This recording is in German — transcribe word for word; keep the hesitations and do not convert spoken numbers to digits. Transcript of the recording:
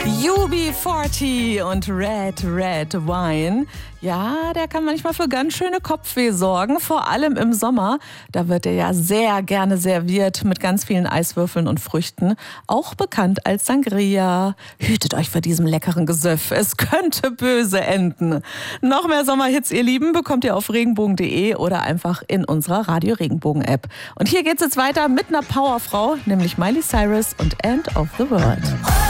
U B vierzig und Red Red Wine. Ja, der kann manchmal für ganz schöne Kopfweh sorgen, vor allem im Sommer. Da wird er ja sehr gerne serviert mit ganz vielen Eiswürfeln und Früchten. Auch bekannt als Sangria. Hütet euch vor diesem leckeren Gesöff. Es könnte böse enden. Noch mehr Sommerhits, ihr Lieben, bekommt ihr auf regenbogen punkt de oder einfach in unserer Radio Regenbogen App. Und hier geht's jetzt weiter mit einer Powerfrau, nämlich Miley Cyrus und End of the World.